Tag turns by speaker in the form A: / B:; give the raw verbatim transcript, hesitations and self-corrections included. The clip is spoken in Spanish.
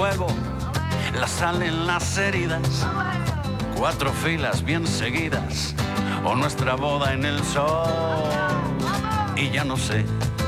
A: fuego, la sal en las heridas, cuatro filas bien seguidas, o nuestra boda en el sol. Y ya no sé